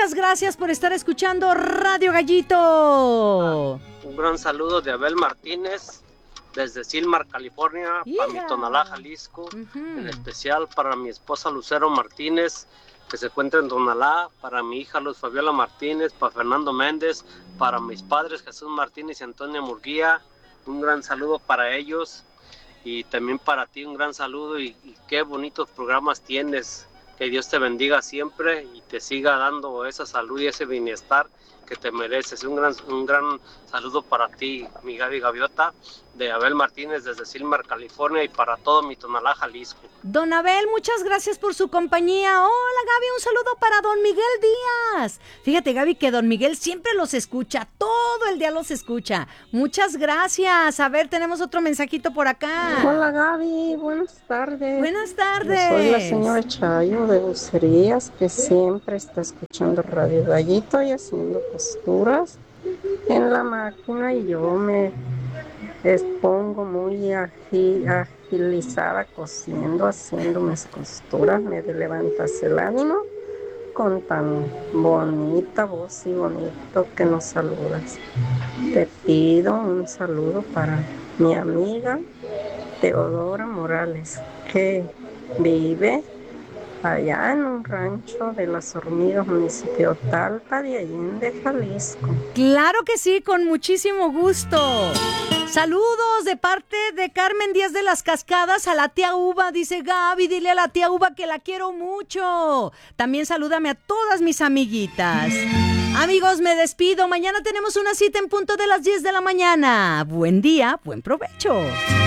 muchas gracias por estar escuchando Radio Gallito. Un gran saludo de Abel Martínez desde Silmar, California, para mi Tonalá, Jalisco, en especial para mi esposa Lucero Martínez, que se encuentra en Tonalá, para mi hija Luz Fabiola Martínez, para Fernando Méndez, para mis padres Jesús Martínez y Antonia Murguía. Un gran saludo para ellos y también para ti un gran saludo y qué bonitos programas tienes. Que Dios te bendiga siempre y te siga dando esa salud y ese bienestar que te mereces. Un gran saludo para ti, mi Gaby Gaviota, de Abel Martínez desde Silmar, California, y para todo mi Tonalá, Jalisco. Don Abel, muchas gracias por su compañía. Hola, Gaby, un saludo para don Miguel Díaz. Fíjate, Gaby, que don Miguel siempre los escucha, todo el día los escucha. Muchas gracias. A ver, tenemos otro mensajito por acá. Hola, Gaby, buenas tardes. Buenas tardes. Yo soy la señora Chayo de Bucerías, que siempre está escuchando Radio Gallito y haciendo costuras en la máquina, y yo me expongo muy agilizada cosiendo, haciendo mis costuras. Me levantas el ánimo con tan bonita voz y bonito que nos saludas. Te pido un saludo para mi amiga Teodora Morales, que vive allá en un rancho de Las Hormigas, municipio Talpa de Allende, Jalisco. Claro que sí, con muchísimo gusto. Saludos de parte de Carmen Díaz de las Cascadas a la tía Uva. Dice: Gaby, dile a la tía Uva que la quiero mucho. También salúdame a todas mis amiguitas. Amigos, me despido. Mañana tenemos una cita en punto de las 10 de la mañana. Buen día, buen provecho.